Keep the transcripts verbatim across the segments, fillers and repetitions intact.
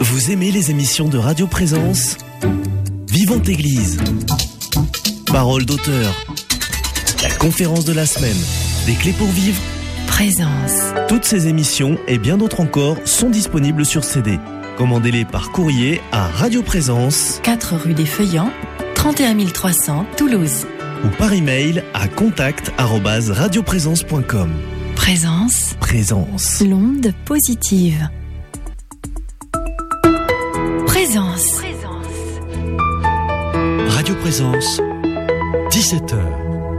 Vous aimez les émissions de Radio Présence ? Vivante Église, Parole d'auteur, la conférence de la semaine, des clés pour vivre, Présence. Toutes ces émissions et bien d'autres encore sont disponibles sur C D. Commandez-les par courrier à Radio Présence, quatre rue des Feuillants, trente et un mille trois cents, Toulouse. Ou par email à contact arobase radioprésence point com. Présence. Présence. L'onde positive. Présence. Radio Présence, dix-sept heures.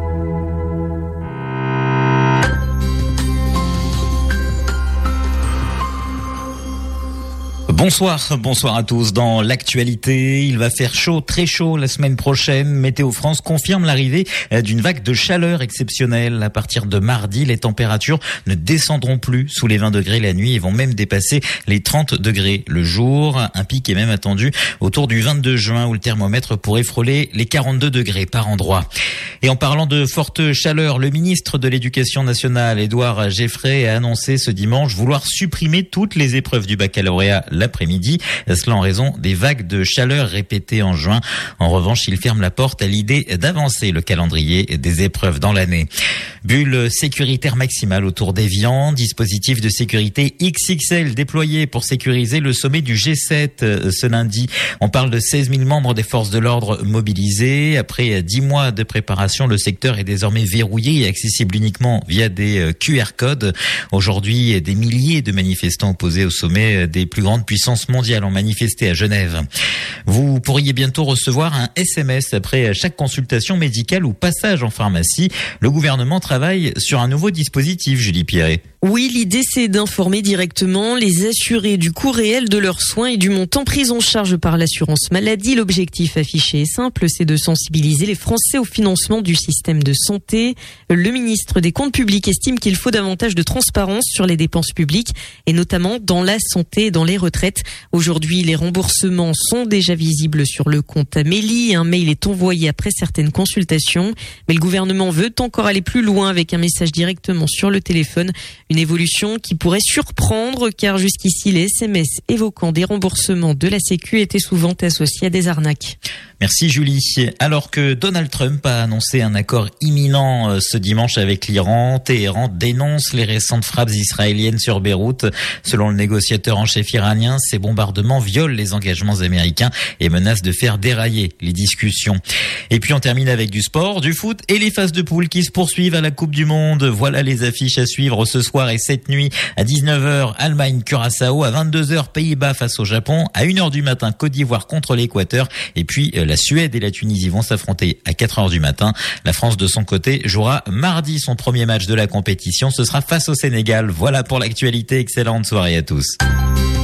Bonsoir, bonsoir à tous. Dans l'actualité, il va faire chaud, très chaud la semaine prochaine. Météo France confirme l'arrivée d'une vague de chaleur exceptionnelle. À partir de mardi, les températures ne descendront plus sous les vingt degrés la nuit et vont même dépasser les trente degrés le jour. Un pic est même attendu autour du vingt-deux juin où le thermomètre pourrait frôler les quarante-deux degrés par endroit. Et en parlant de forte chaleur, le ministre de l'Éducation nationale, Édouard Geoffrey, a annoncé ce dimanche vouloir supprimer toutes les épreuves du baccalauréat l'après-midi, cela en raison des vagues de chaleur répétées en juin. En revanche, il ferme la porte à l'idée d'avancer le calendrier des épreuves dans l'année. Bulle sécuritaire maximale autour d'Évian, dispositif de sécurité X X L déployé pour sécuriser le sommet du G sept ce lundi. On parle de seize mille membres des forces de l'ordre mobilisés. Après dix mois de préparation, le secteur est désormais verrouillé et accessible uniquement via des Q R codes. Aujourd'hui, des milliers de manifestants opposés au sommet des plus grandes puissances mondiales ont manifesté à Genève. Vous pourriez bientôt recevoir un S M S après chaque consultation médicale ou passage en pharmacie. Le gouvernement travaille sur un nouveau dispositif, Julie Pierret. Oui, l'idée c'est d'informer directement les assurés du coût réel de leurs soins et du montant pris en charge par l'assurance maladie. L'objectif affiché est simple, c'est de sensibiliser les Français au financement du système de santé. Le ministre des Comptes publics estime qu'il faut davantage de transparence sur les dépenses publiques et notamment dans la santé et dans les retraites. Aujourd'hui, les remboursements sont déjà visibles sur le compte Amélie. Un mail est envoyé après certaines consultations, mais le gouvernement veut encore aller plus loin avec un message directement sur le téléphone. Une évolution qui pourrait surprendre car jusqu'ici les S M S évoquant des remboursements de la Sécu étaient souvent associés à des arnaques. Merci Julie. Alors que Donald Trump a annoncé un accord imminent ce dimanche avec l'Iran, Téhéran dénonce les récentes frappes israéliennes sur Beyrouth. Selon le négociateur en chef iranien, ces bombardements violent les engagements américains et menacent de faire dérailler les discussions. Et puis on termine avec du sport, du foot et les phases de poule qui se poursuivent à la Coupe du Monde. Voilà les affiches à suivre ce soir et cette nuit. À dix-neuf heures, Allemagne-Curaçao. À vingt-deux heures, Pays-Bas face au Japon. À une heure du matin, Côte d'Ivoire contre l'Équateur. Et puis la Suède et la Tunisie vont s'affronter à quatre heures du matin. La France, de son côté, jouera mardi son premier match de la compétition. Ce sera face au Sénégal. Voilà pour l'actualité. Excellente soirée à tous.